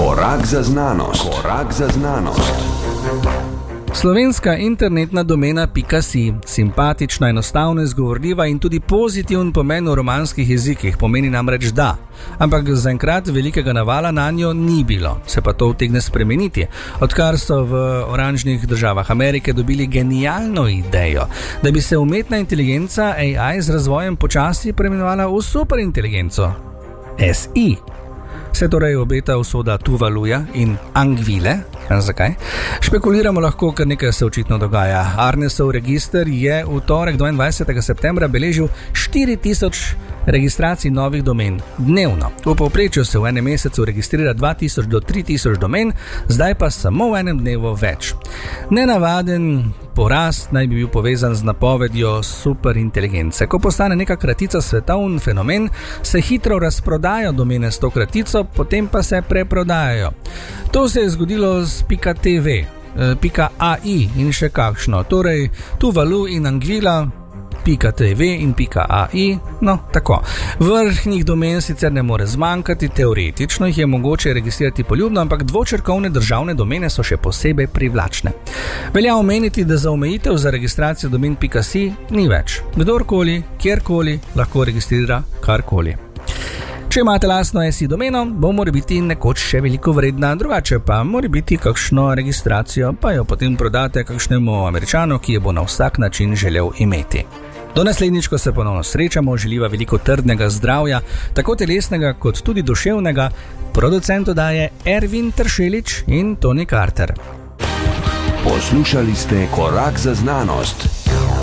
Korak za znanost. Korak za znanost. Slovenska internetna domena .si, simpatična, enostavno izgovorljiva in tudi pozitiven pomen v romanskih jezikih, pomeni namreč da. Ampak zaenkrat velikega navala na njo ni bilo, se pa to utegne spremeniti, odkar so v oranžnih državah Amerike dobili genialno idejo, da bi se umetna inteligenca AI z razvojem počasi preimenovala v superinteligenco SI. Se torej obeta usoda Tuvaluja in Angvile. Zakaj? Špekuliramo lahko, ker nekaj se očitno dogaja. Arnesov register je v torek 22. septembra beležil 4000 registracij novih domen dnevno. V povprečju se v enem mesecu registrira 2000 do 3000 domen, zdaj pa samo v enem dnevu več. Nenavaden porast naj bi bil povezan z napovedjo superinteligence. Ko postane neka kratica svetovni fenomen, se hitro razprodajo domene s to kratico, potem pa se preprodajajo. To se je zgodilo z .tv, .ai in še kakšno. Torej, Tuvalu in Angvila, .tv in .ai, no tako. Vrhnih domen sicer ne more zmanjkati, teoretično jih je mogoče registrirati poljubno, ampak dvočrkovne državne domene so še posebej privlačne. Velja omeniti, da za omejitev za registracijo domen .si ni več. Kdorkoli, kjerkoli lahko registrira karkoli. Če imate lastno SI domeno, bo mora biti nekoč še veliko vredna, drugače pa mora biti kakšno registracijo, pa jo potem prodate kakšnemu Američanu, ki jo bo na vsak način želel imeti. Do naslednjič, ko se ponovno srečamo, želiva veliko trdnega zdravja, tako telesnega kot tudi duševnega, producent oddaje Ervin Tršelič in Toni Carter. Poslušali ste Korak za znanost.